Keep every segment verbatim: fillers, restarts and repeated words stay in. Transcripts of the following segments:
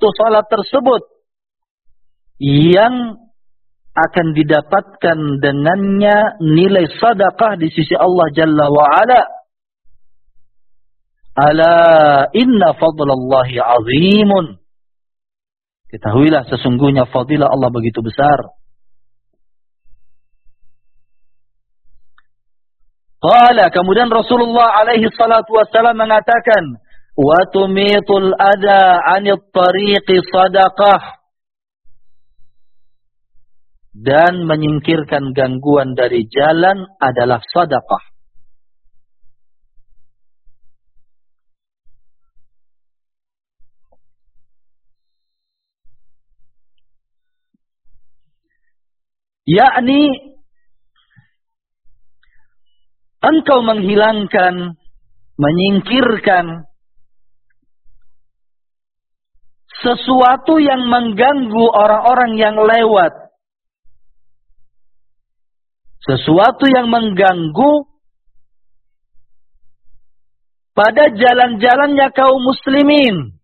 waktu salat tersebut yang akan didapatkan dengannya nilai sedekah di sisi Allah Jalla wa Ala. Ala inna fadlallahi azimun. Ketahuilah sesungguhnya fadilah Allah begitu besar. Qala, kemudian Rasulullah alaihi salatu wassalam mengatakan, wa tumitul adha 'anil tariqi sadaqah. Dan menyingkirkan gangguan dari jalan adalah sedekah. Yakni engkau menghilangkan, menyingkirkan sesuatu yang mengganggu orang-orang yang lewat. Sesuatu yang mengganggu pada jalan-jalannya kaum muslimin.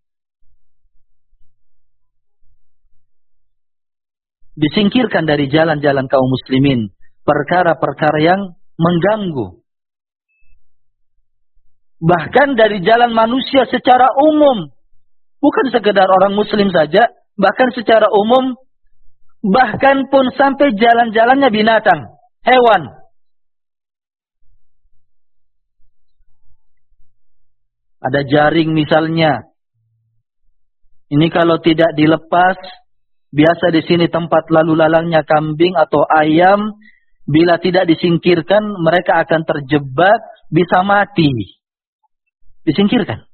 Disingkirkan dari jalan-jalan kaum muslimin perkara-perkara yang mengganggu. Bahkan dari jalan manusia secara umum. Bukan sekedar orang muslim saja, bahkan secara umum, bahkan pun sampai jalan-jalannya binatang, hewan. Ada jaring misalnya. Ini kalau tidak dilepas, biasa di sini tempat lalu lalangnya kambing atau ayam, bila tidak disingkirkan mereka akan terjebak, bisa mati. Disingkirkan.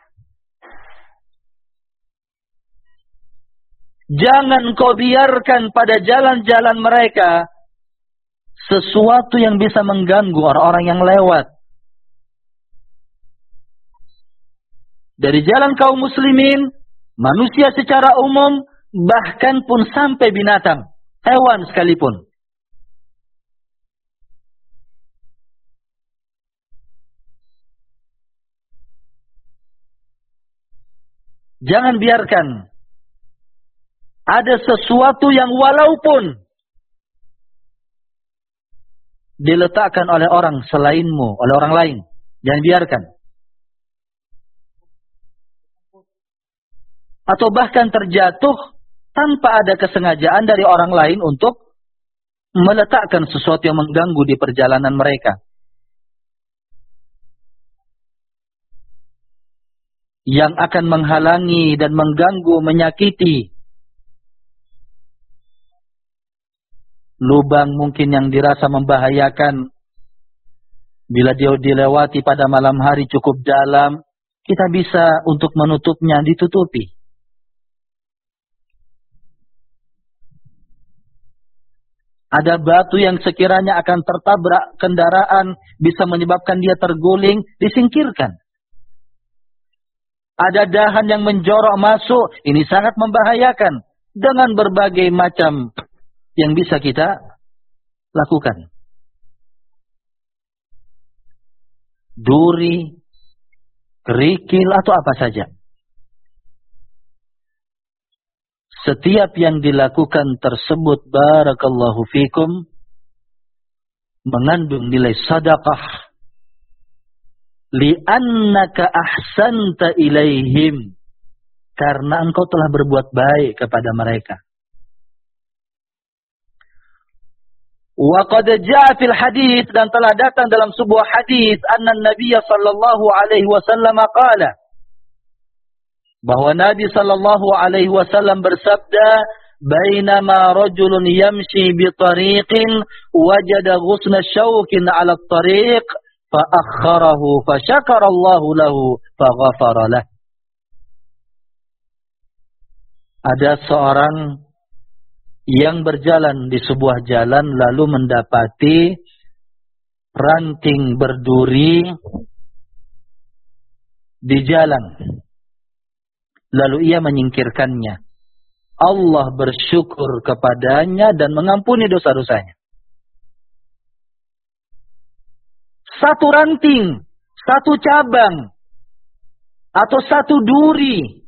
Jangan kau biarkan pada jalan-jalan mereka sesuatu yang bisa mengganggu orang-orang yang lewat. Dari jalan kaum muslimin, manusia secara umum, bahkan pun sampai binatang, hewan sekalipun. Jangan biarkan ada sesuatu yang walaupun diletakkan oleh orang selainmu, oleh orang lain, jangan biarkan. Atau bahkan terjatuh tanpa ada kesengajaan dari orang lain untuk meletakkan sesuatu yang mengganggu di perjalanan mereka. Yang akan menghalangi dan mengganggu, menyakiti. Lubang mungkin yang dirasa membahayakan. Bila dia dilewati pada malam hari cukup dalam, kita bisa untuk menutupnya, ditutupi. Ada batu yang sekiranya akan tertabrak kendaraan, bisa menyebabkan dia terguling, disingkirkan. Ada dahan yang menjorok masuk, ini sangat membahayakan. Dengan berbagai macam yang bisa kita lakukan. Duri, kerikil, atau apa saja. Setiap yang dilakukan tersebut, barakallahu fikum, mengandung nilai sedekah. Li'annaka ahsanta ilaihim. Karena engkau telah berbuat baik kepada mereka. Wa qad jaa fil hadits, dan telah datang dalam sebuah hadis, anna Nabi sallallahu alaihi wasallam qala, bahwa Nabi sallallahu alaihi wasallam bersabda, bainama rajulun yamshi bi tariqin wajada ghusna syaukin 'ala at-tariq fa akhkharahu fa syakara Allahu lahu fa ghafara lah. Ada seorang yang berjalan di sebuah jalan lalu mendapati ranting berduri di jalan. Lalu ia menyingkirkannya. Allah bersyukur kepadanya dan mengampuni dosa-dosanya. Satu ranting, satu cabang, atau satu duri